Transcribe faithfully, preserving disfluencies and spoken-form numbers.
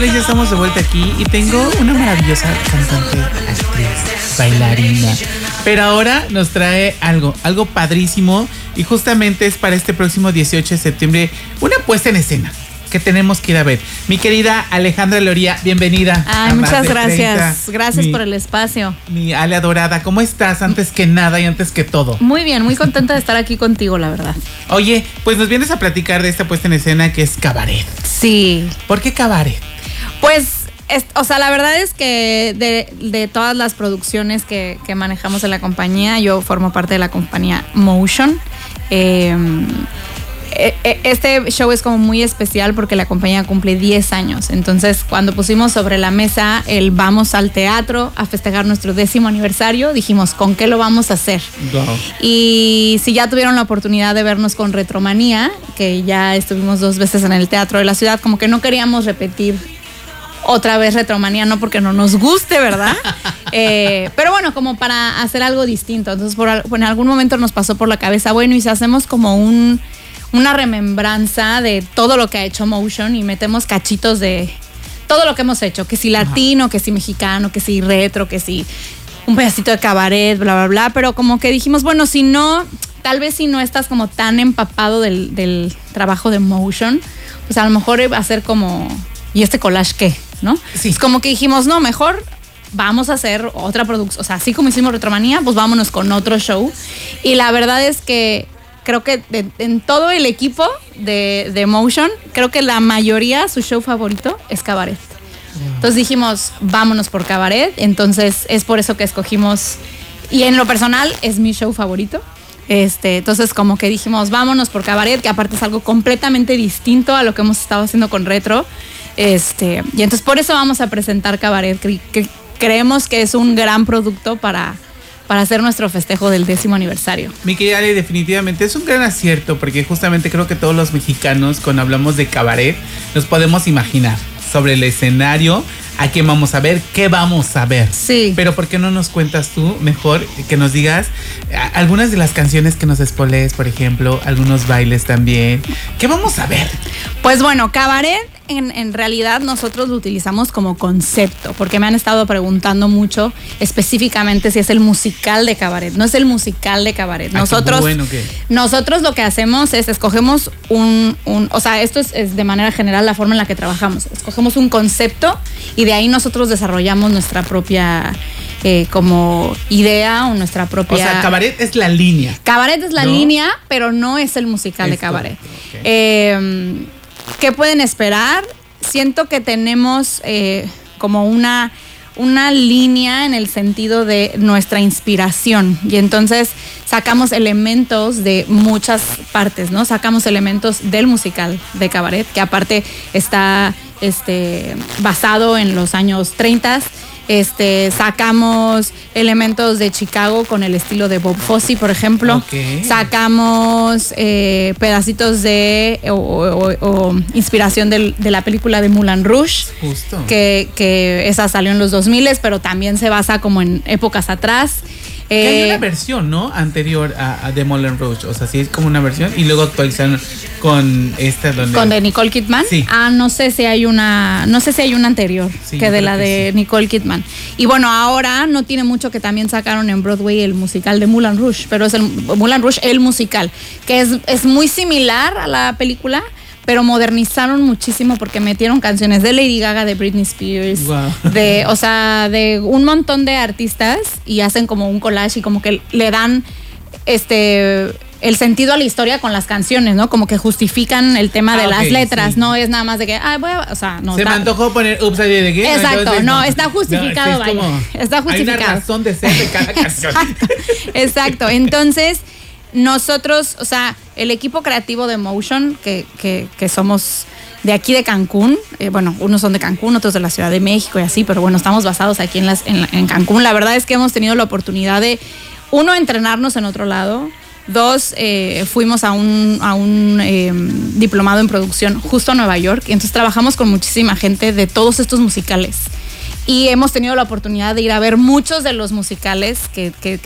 Ya estamos de vuelta aquí y tengo una maravillosa cantante, actriz, bailarina. Pero ahora nos trae algo, algo padrísimo y justamente es para este próximo dieciocho de septiembre una puesta en escena que tenemos que ir a ver. Mi querida Alejandra Loría, bienvenida. Ay, muchas gracias. Gracias mi, por el espacio. Mi Ale adorada, ¿cómo estás? Antes que nada y antes que todo. Muy bien, muy contenta de estar aquí contigo, la verdad. Oye, pues nos vienes a platicar de esta puesta en escena que es Cabaret. Sí. ¿Por qué Cabaret? Pues, es, o sea, la verdad es que de, de todas las producciones que, que manejamos en la compañía, yo formo parte de la compañía Motion. Eh, Este show es como muy especial porque la compañía cumple diez años. Entonces, cuando pusimos sobre la mesa el vamos al teatro a festejar nuestro décimo aniversario, dijimos, ¿con qué lo vamos a hacer? Wow. Y si ya tuvieron la oportunidad de vernos con Retromanía, que ya estuvimos dos veces en el Teatro de la Ciudad, como que no queríamos repetir otra vez Retromanía, no porque no nos guste, ¿verdad? eh, pero bueno, como para hacer algo distinto. Entonces, por, por en algún momento nos pasó por la cabeza, bueno, y si hacemos como un... una remembranza de todo lo que ha hecho Motion y metemos cachitos de todo lo que hemos hecho, que si latino, que si mexicano, que si retro, que si un pedacito de cabaret, bla, bla, bla, pero como que dijimos, bueno, si no, tal vez si no estás como tan empapado del, del trabajo de Motion, pues a lo mejor va a ser como, ¿y este collage qué? ¿No? Sí. Es como que dijimos, no, mejor vamos a hacer otra producción, o sea, así como hicimos Retromanía, pues vámonos con otro show. Y la verdad es que creo que de, en todo el equipo de, de Motion, creo que la mayoría, su show favorito es Cabaret. Entonces dijimos, vámonos por Cabaret. Entonces es por eso que escogimos, y en lo personal es mi show favorito. Este, entonces como que dijimos, vámonos por Cabaret, que aparte es algo completamente distinto a lo que hemos estado haciendo con Retro. Este, y entonces por eso vamos a presentar Cabaret, que, que creemos que es un gran producto para... para hacer nuestro festejo del décimo aniversario. Mi querida Ale, definitivamente es un gran acierto, porque justamente creo que todos los mexicanos, cuando hablamos de cabaret, nos podemos imaginar sobre el escenario a quién vamos a ver, qué vamos a ver. Sí. Pero ¿por qué no nos cuentas tú mejor que nos digas algunas de las canciones que nos espolees, por ejemplo, algunos bailes también? ¿Qué vamos a ver? Pues bueno, Cabaret en, en realidad nosotros lo utilizamos como concepto, porque me han estado preguntando mucho específicamente si es el musical de Cabaret. No es el musical de Cabaret. Nosotros, ah, bueno, ¿qué? nosotros lo que hacemos es escogemos un, un o sea, esto es, es de manera general la forma en la que trabajamos. Escogemos un concepto y de ahí nosotros desarrollamos nuestra propia eh, como idea o nuestra propia... O sea, Cabaret es la línea. Cabaret es la ¿no? línea, pero no es el musical Esto, de Cabaret. Okay. Eh, ¿Qué pueden esperar? Siento que tenemos eh, como una, una línea en el sentido de nuestra inspiración y entonces sacamos elementos de muchas partes, ¿no? Sacamos elementos del musical de Cabaret, que aparte está este, basado en los años treinta. Este, sacamos elementos de Chicago con el estilo de Bob Fosse, por ejemplo. Okay. Sacamos eh, pedacitos de o, o, o inspiración del, de la película de Moulin Rouge. Justo. Que, que esa salió en los dos mil, pero también se basa como en épocas atrás. Que hay una versión, ¿no? Anterior a, a The Moulin Rouge. O sea, sí es como una versión y luego actualizaron con esta donde... ¿Con de Nicole Kidman? Sí. Ah, no sé si hay una... No sé si hay una anterior sí, que de la que de sí. Nicole Kidman. Y bueno, ahora no tiene mucho que también sacaron en Broadway el musical de Moulin Rouge, pero es el Moulin Rouge, el musical, que es, es muy similar a la película, pero modernizaron muchísimo porque metieron canciones de Lady Gaga, de Britney Spears, wow. de, o sea, de un montón de artistas y hacen como un collage y como que le dan este el sentido a la historia con las canciones, ¿no? Como que justifican el tema ah, de okay, las letras, sí. No es nada más de que, ah, voy a, o sea, no. Se está, me antojó poner Upside Down Again. Exacto, entonces, no, no, está justificado, no, es como, vaya. Está justificado. Hay una razón de ser de cada canción. Exacto, exacto. Entonces, nosotros, o sea, el equipo creativo de Motion, que, que, que somos de aquí de Cancún, eh, bueno, unos son de Cancún, otros de la Ciudad de México y así, pero bueno, estamos basados aquí en, las, en, en Cancún. La verdad es que hemos tenido la oportunidad de, uno, entrenarnos en otro lado, dos, eh, fuimos a un, a un eh, diplomado en producción justo a Nueva York, y entonces trabajamos con muchísima gente de todos estos musicales. Y hemos tenido la oportunidad de ir a ver muchos de los musicales que, que,